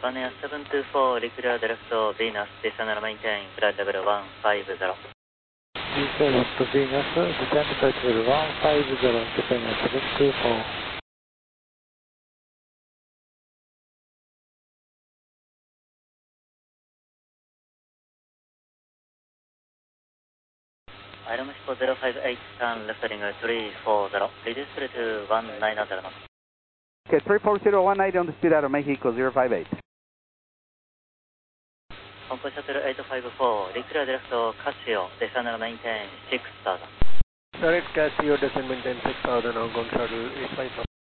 Spania 724, declare direct to Venus, descend and maintain flight level 150. Descend to Venus, descend flight level 150, Spania 724. Item Mexico 058, turn left heading 340, reduce speed to 190 knots. Okay, 340-190 on the speed out of Mexico 058. Concourse Shuttle 854, declare direct to Casio, descend and maintain 6000. Direct Casio, descend maintain 6000, Hong Kong Shuttle 854.